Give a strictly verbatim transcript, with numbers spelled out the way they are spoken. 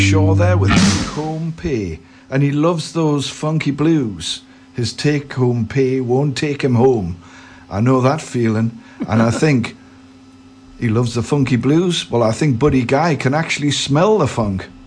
Shaw there with Take Home Pay, and he loves those funky blues. His take home pay won't take him home. I know that feeling, and I think he loves the funky blues. Well, I think Buddy Guy can actually smell the funk.